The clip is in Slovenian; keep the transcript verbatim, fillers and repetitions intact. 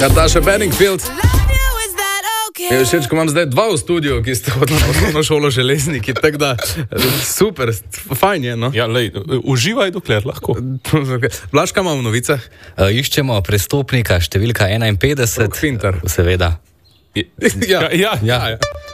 Nataša Bedingfield. Je všeč, ko imam zdaj dva v studiu, ki ste hodili na osnovno šolo železniki, tako da super, fajn je, no. Ja, lej, uživaj dokler lahko. Blaž, kaj imamo v novicah? Uh, iščemo prestopnika številka enainpetdeset. Finter. Seveda. Ja, ja, ja. ja.